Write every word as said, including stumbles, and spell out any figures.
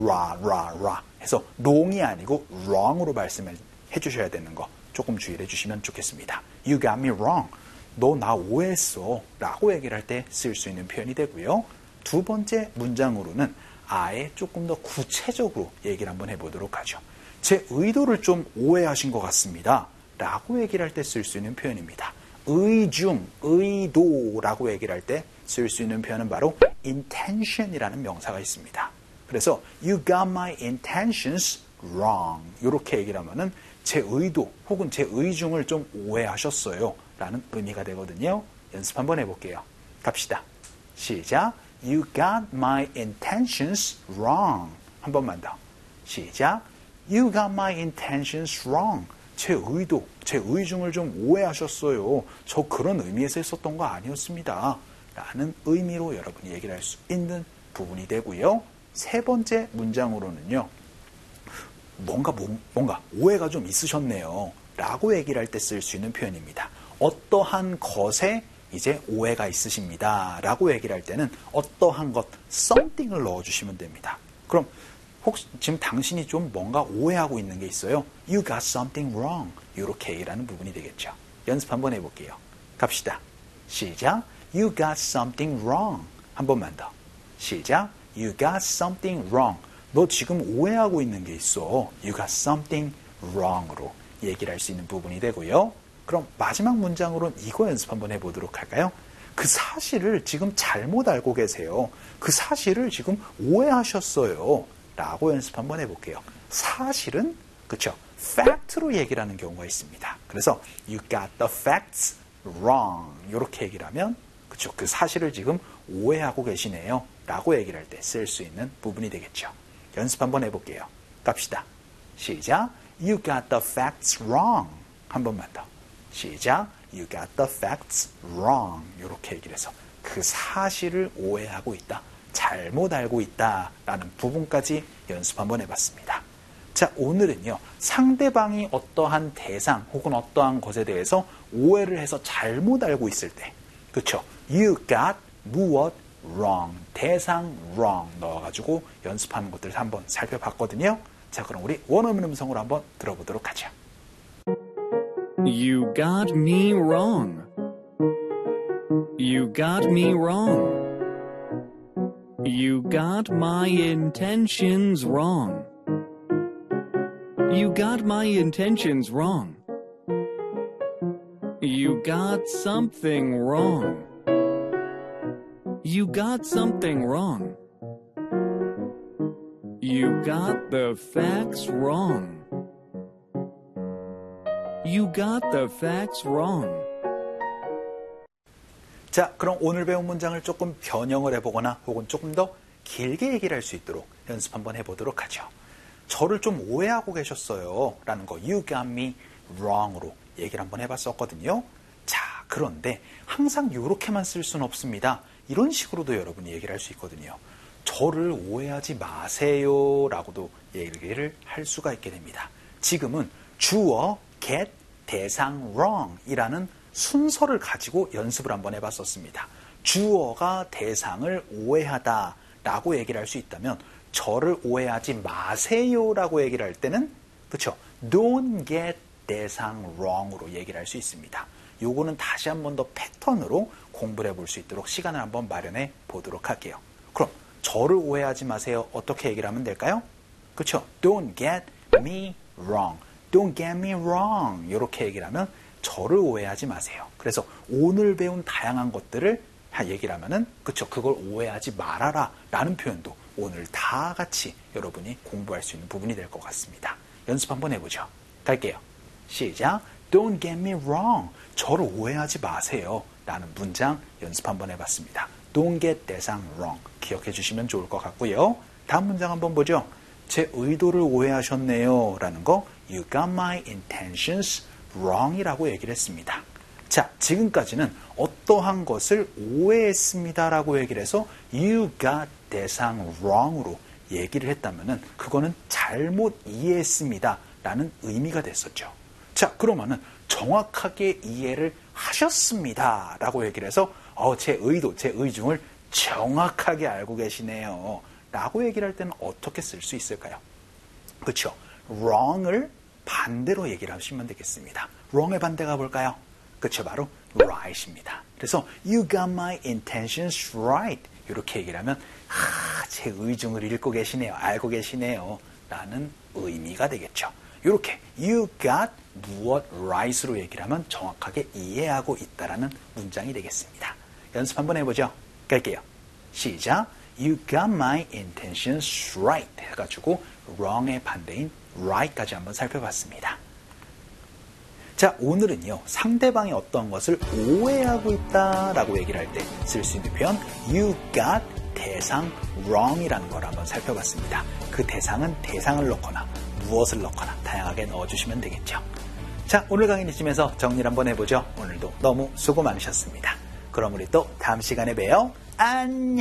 라, 라, 라 해서 wrong이 아니고 wrong으로 말씀을 해주셔야 되는 거 조금 주의를 해주시면 좋겠습니다. You got me wrong. 너 나 오해했어 라고 얘기를 할 때 쓸 수 있는 표현이 되고요. 두 번째 문장으로는 아예 조금 더 구체적으로 얘기를 한번 해보도록 하죠. 제 의도를 좀 오해하신 것 같습니다 라고 얘기를 할 때 쓸 수 있는 표현입니다. 의중, 의도라고 얘기를 할 때 쓸 수 있는 표현은 바로 intention이라는 명사가 있습니다. 그래서 you got my intentions wrong 이렇게 얘기를 하면은 제 의도 혹은 제 의중을 좀 오해하셨어요 라는 의미가 되거든요. 연습 한번 해볼게요. 갑시다. 시작. You got my intentions wrong. 한 번만 더. 시작. You got my intentions wrong. 제 의도, 제 의중을 좀 오해하셨어요. 저 그런 의미에서 했었던 거 아니었습니다. 라는 의미로 여러분이 얘기를 할 수 있는 부분이 되고요. 세 번째 문장으로는요. 뭔가 뭔가 오해가 좀 있으셨네요. 라고 얘기를 할 때 쓸 수 있는 표현입니다. 어떠한 것에 이제 오해가 있으십니다. 라고 얘기를 할 때는 어떠한 것, something을 넣어주시면 됩니다. 그럼 혹시 지금 당신이 좀 뭔가 오해하고 있는 게 있어요? You got something wrong. 이렇게 얘기를 하는 부분이 되겠죠. 연습 한번 해볼게요. 갑시다. 시작. You got something wrong. 한 번만 더. 시작. You got something wrong. 너 지금 오해하고 있는 게 있어. You got something wrong으로 얘기를 할 수 있는 부분이 되고요. 그럼 마지막 문장으로는 이거 연습 한번 해보도록 할까요? 그 사실을 지금 잘못 알고 계세요. 그 사실을 지금 오해하셨어요. 라고 연습 한번 해볼게요. 사실은 그쵸? fact로 얘기를 하는 경우가 있습니다. 그래서 you got the facts wrong 이렇게 얘기를 하면 그쵸? 그 사실을 지금 오해하고 계시네요. 라고 얘기를 할 때 쓸 수 있는 부분이 되겠죠. 연습 한번 해볼게요. 갑시다. 시작. You got the facts wrong. 한 번만 더. 시작. You got the facts wrong. 이렇게 얘기를 해서 그 사실을 오해하고 있다. 잘못 알고 있다. 라는 부분까지 연습 한번 해봤습니다. 자, 오늘은요. 상대방이 어떠한 대상 혹은 어떠한 것에 대해서 오해를 해서 잘못 알고 있을 때 그쵸? You got 무엇 wrong. 대상 wrong 넣어가지고 연습하는 것들을 한번 살펴봤거든요. 자, 그럼 우리 원어민 음성으로 한번 들어보도록 하죠. You got me wrong. You got me wrong. You got my intentions wrong. You got my intentions wrong. You got something wrong. You got something wrong. You got the facts wrong. You got the facts wrong. 자, 그럼 오늘 배운 문장을 조금 변형을 해보거나 혹은 조금 더 길게 얘기를 할 수 있도록 연습 한번 해보도록 하죠. 저를 좀 오해하고 계셨어요. 라는 거 You got me wrong으로 얘기를 한번 해봤었거든요. 자, 그런데 항상 이렇게만 쓸 수는 없습니다. 이런 식으로도 여러분이 얘기를 할 수 있거든요. 저를 오해하지 마세요 라고도 얘기를 할 수가 있게 됩니다. 지금은 주어, get, 대상, wrong 이라는 순서를 가지고 연습을 한번 해봤었습니다. 주어가 대상을 오해하다 라고 얘기를 할 수 있다면 저를 오해하지 마세요 라고 얘기를 할 때는 그쵸? Don't get 대상 wrong으로 얘기를 할 수 있습니다. 요거는 다시 한번 더 패턴으로 공부를 해볼 수 있도록 시간을 한번 마련해 보도록 할게요. 그럼 저를 오해하지 마세요. 어떻게 얘기를 하면 될까요? 그쵸? Don't get me wrong. Don't get me wrong. 이렇게 얘기를 하면 저를 오해하지 마세요. 그래서 오늘 배운 다양한 것들을 얘기를 하면은 그쵸? 그걸 오해하지 말아라 라는 표현도 오늘 다 같이 여러분이 공부할 수 있는 부분이 될 것 같습니다. 연습 한번 해보죠. 갈게요. 시작. Don't get me wrong. 저를 오해하지 마세요. 라는 문장 연습 한번 해봤습니다. Don't get 대상 wrong. 기억해 주시면 좋을 것 같고요. 다음 문장 한번 보죠. 제 의도를 오해하셨네요. 라는 거 You got my intentions wrong 이라고 얘기를 했습니다. 자, 지금까지는 어떠한 것을 오해했습니다. 라고 얘기를 해서 You got 대상 wrong으로 얘기를 했다면은 그거는 잘못 이해했습니다. 라는 의미가 됐었죠. 자, 그러면은 정확하게 이해를 하셨습니다. 라고 얘기를 해서 어, 제 의도, 제 의중을 정확하게 알고 계시네요. 라고 얘기를 할 때는 어떻게 쓸 수 있을까요? 그렇죠. wrong을 반대로 얘기를 하시면 되겠습니다. wrong의 반대가 뭘까요? 그렇죠. 바로 right입니다. 그래서 you got my intentions right. 이렇게 얘기를 하면 아, 제 의중을 읽고 계시네요. 알고 계시네요. 라는 의미가 되겠죠. 이렇게 you got 무엇 right으로 얘기를 하면 정확하게 이해하고 있다라는 문장이 되겠습니다. 연습 한번 해보죠. 갈게요. 시작. You got my intentions right 해가지고 wrong의 반대인 right까지 한번 살펴봤습니다. 자, 오늘은요, 상대방이 어떤 것을 오해하고 있다라고 얘기를 할 때 쓸 수 있는 표현 you got 대상 wrong이라는 걸 한번 살펴봤습니다. 그 대상은 대상을 넣거나 무엇을 넣거나 다양하게 넣어주시면 되겠죠. 자, 오늘 강의는 이쯤에서 정리를 한번 해보죠. 오늘도 너무 수고 많으셨습니다. 그럼 우리 또 다음 시간에 봬요. 안녕.